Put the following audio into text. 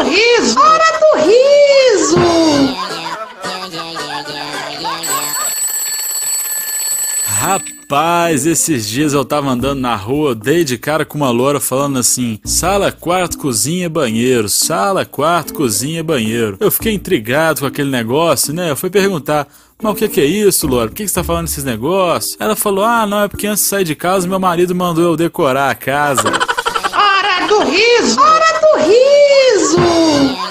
riso! Hora do riso! Rapaz, esses dias eu tava andando na rua, eu dei de cara com uma loura falando assim: sala, quarto, cozinha, banheiro, sala, quarto, cozinha, banheiro. Eu fiquei intrigado com aquele negócio, né? Eu fui perguntar: mas o que é isso, loura? Por que você tá falando esses negócios? Ela falou: ah, não, é porque antes de sair de casa meu marido mandou eu decorar a casa. Hora do riso! Hora do riso!